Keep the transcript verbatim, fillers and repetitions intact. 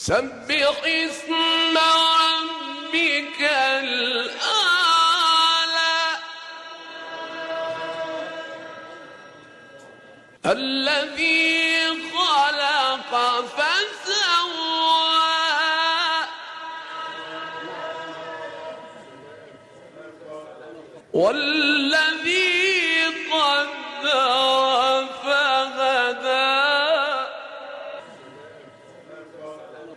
سبح اسم ربك الأعلى الذي خلق فسوى والذي قدر